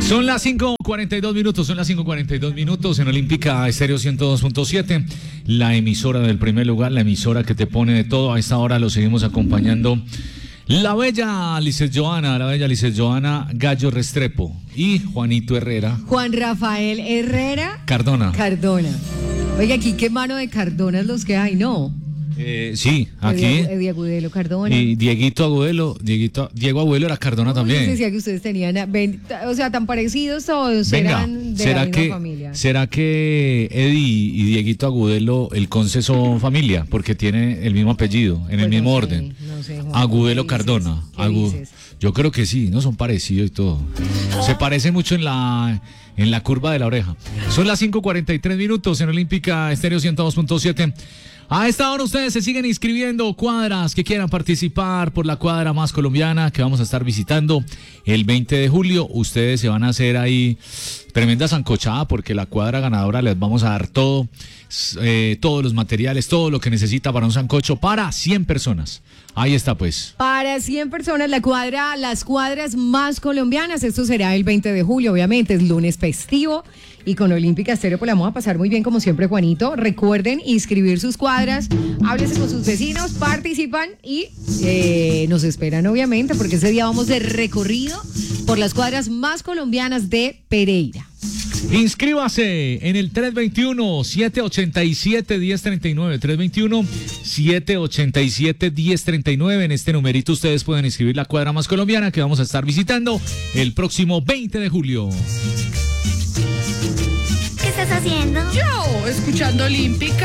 Son las 5:42 minutos, en Olímpica Estéreo 102.7, la emisora del primer lugar, la emisora que te pone de todo. A esta hora lo seguimos acompañando la bella Lices Joana Gallo Restrepo y Juanito Herrera. Juan Rafael Herrera Cardona. Oiga, aquí qué mano de Cardonas los que hay, ¿no? Sí, aquí. Diego Agudelo Cardona. Y Diego Agudelo era Cardona también. Yo decía que ustedes tenían, o sea, tan parecidos todos. Venga, eran de la misma familia. ¿Será que Eddie y Dieguito Agudelo, el Conce son familia? Porque tiene el mismo apellido, en el mismo orden. No sé, Juan, Agudelo Cardona. Yo creo que sí, no son parecidos y todo. Se parecen mucho en la curva de la oreja. Son las 5:43 minutos en Olímpica Estéreo 102.7. A esta hora ustedes se siguen inscribiendo, cuadras que quieran participar por la cuadra más colombiana que vamos a estar visitando el 20 de julio. Ustedes se van a hacer ahí tremenda sancochada porque la cuadra ganadora les vamos a dar todo, todos los materiales, todo lo que necesita para un sancocho para 100 personas. Ahí está pues. Para 100 personas las cuadras más colombianas. Esto será el 20 de julio, obviamente, es lunes festivo. Y con Olímpica Estéreo pues la vamos a pasar muy bien como siempre, Juanito. Recuerden inscribir sus cuadras, háblense con sus vecinos, participan y nos esperan obviamente porque ese día vamos de recorrido por las cuadras más colombianas de Pereira. Inscríbase en el 321-787-1039, 321-787-1039. En este numerito ustedes pueden inscribir la cuadra más colombiana que vamos a estar visitando el próximo 20 de julio. ¿Qué estás haciendo? Yo, escuchando Olímpica.